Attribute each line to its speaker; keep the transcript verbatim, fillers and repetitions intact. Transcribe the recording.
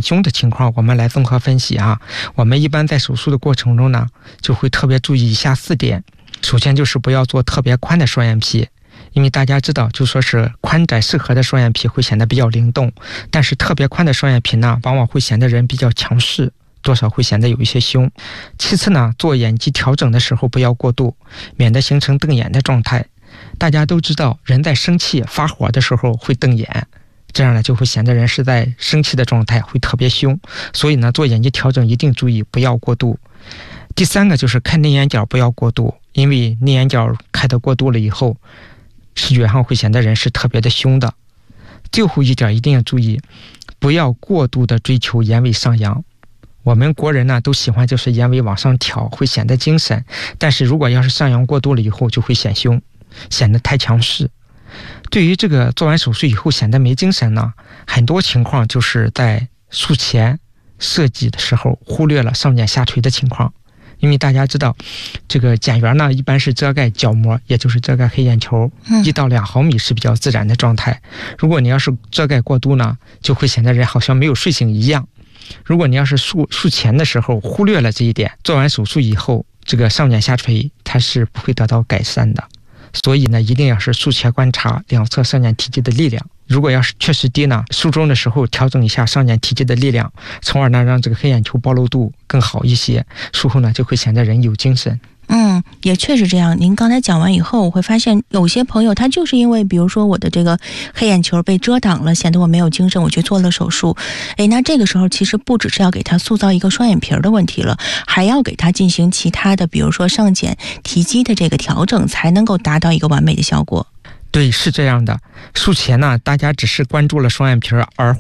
Speaker 1: 凶的情况，我们来综合分析啊。我们一般在手术的过程中呢，就会特别注意以下四点。首先就是不要做特别宽的双眼皮，因为大家知道，就说是宽窄适合的双眼皮会显得比较灵动，但是特别宽的双眼皮呢，往往会显得人比较强势，多少会显得有一些凶。其次呢，做眼肌调整的时候不要过度，免得形成瞪眼的状态。大家都知道，人在生气发火的时候会瞪眼，这样呢就会显得人是在生气的状态，会特别凶。所以呢，做眼肌调整一定注意不要过度。第三个就是开内眼角不要过度，因为内眼角开得过度了以后，视觉上会显得人是特别的凶的。最后一点一定要注意，不要过度的追求眼尾上扬。我们国人呢都喜欢就是眼尾往上挑，会显得精神，但是如果要是上扬过度了以后，就会显凶，显得太强势。对于这个做完手术以后显得没精神呢，很多情况就是在术前设计的时候忽略了上睑下垂的情况。因为大家知道，这个睑缘呢一般是遮盖角膜，也就是遮盖黑眼球，一到两毫米是比较自然的状态。如果你要是遮盖过度呢，就会显得人好像没有睡醒一样。如果你要是术术前的时候忽略了这一点，做完手术以后，这个上睑下垂它是不会得到改善的。所以呢，一定要是术前观察两侧上睑体积的力量。如果要是确实低呢，术中的时候调整一下上睑体积的力量，从而呢让这个黑眼球暴露度更好一些，术后呢就会显得人有精神。
Speaker 2: 嗯，也确实这样。您刚才讲完以后，我会发现有些朋友他就是因为比如说我的这个黑眼球被遮挡了，显得我没有精神，我去做了手术。诶，那这个时候其实不只是要给他塑造一个双眼皮的问题了，还要给他进行其他的，比如说上睑提肌的这个调整，才能够达到一个完美的效果。
Speaker 1: 对，是这样的。术前呢，大家只是关注了双眼皮，而